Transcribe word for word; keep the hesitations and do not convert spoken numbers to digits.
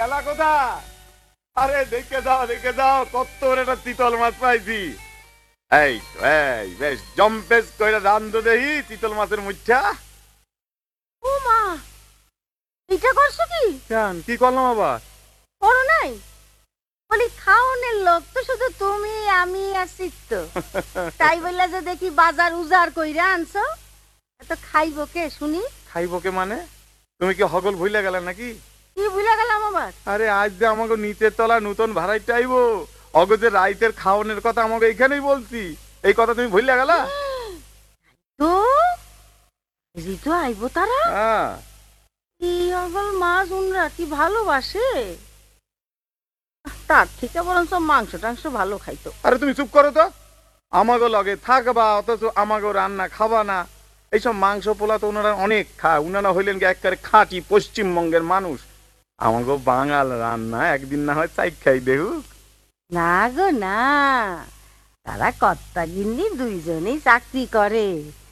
গেলা কোথা? আরে দেখে দাও দেখে দাও কত বড় একটা চিতল মাছ পাইছি। এই এই বেশ জম্পেস কইরা রান্ধো দেহি চিতল মাছের মুচ্ছা। ও মা, এটা করছো কি? কেন কি করলাম আবার? করো নাই? বলি খাওনের লোক তো শুধু তুমি আমি আর চিত্ত। তাই বললা যে দেখি বাজার উজাড় কইরা আনছো, এত খাইবো কে শুনি? খাইবো কে মানে? তুমি কি হগল ভুইলা গেলে নাকি? কি ভুলে গেলাম আবার? আরে আজ যে আমাকে নিচের তলা নতুন ভাড়াইতে আইবো, অগো যে রাইতের খাওয়ানোর কথা আমাকে এইখানেই বলছি, এই কথা তুমি ভুইলা গেলা? তো এই তো আইবো তারা। হ্যাঁ কি অগল মাছ উনরা কি ভালোবাসে, তার থেকে বরঞ্চ মাংস টাংস ভালো খাইতো। আরে তুমি চুপ করো তো, আমাগো লগে থাকবা অথচ আমাগো রান্না খাবা না। এইসব মাংস পোলা তো ওনারা অনেক খায়, উনারা হইলেন কি একেবারে খাঁটি পশ্চিমবঙ্গের মানুষ। আমাগো বাঙাল রান্না একদিন না হয় চাই খাই দেখুক। না গো না, তারা কর্তা গিন্নি দুইজনেই চাকরি করে,